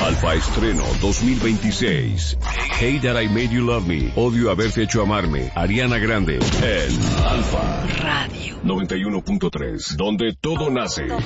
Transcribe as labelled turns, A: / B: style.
A: Alfa Estreno 2026. Hate That I Made You Love Me. Odio haberte hecho amarme. Ariana Grande. En Alfa Radio 91.3, donde todo nace.